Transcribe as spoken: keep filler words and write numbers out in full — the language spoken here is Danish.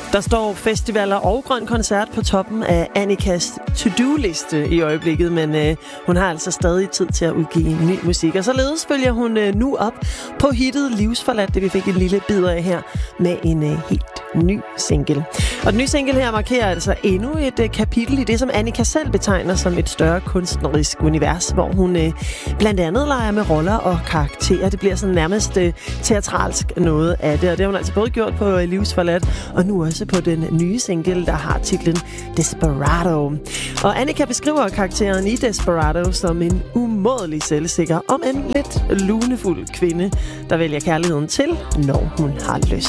Der står festivaler og grøn koncert på toppen af Annikas to-do-liste i øjeblikket, men øh, hun har altså stadig tid til at udgive ny musik. Og således følger hun øh, nu op på hittet Livsforladt, det vi fik en lille bid af her, med en øh, helt ny single. Og den nye single her markerer altså endnu et øh, kapitel i det, som Annika selv betegner som et større kunstnerisk univers, hvor hun øh, blandt andet leger med roller og karakterer. Det bliver sådan nærmest øh, teatralsk noget af det, og det har hun altså både gjort på øh, Livsforladt, og nu også på den nye single, der har titlen Desperado. Og Annika beskriver karakteren i Desperado som en umådelig selvsikker, om en lidt lunefuld kvinde, der vælger kærligheden til, når hun har lyst.